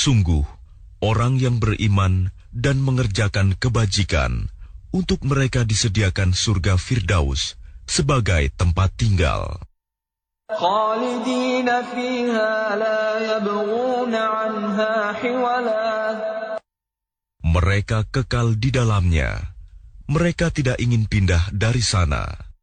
Sungguh, orang yang beriman dan mengerjakan kebajikan, untuk mereka disediakan surga Firdaus sebagai tempat tinggal. خالدين فيها لا يبغون عنها حولا. Mereka kekal di dalamnya. Mereka tidak ingin pindah dari sana.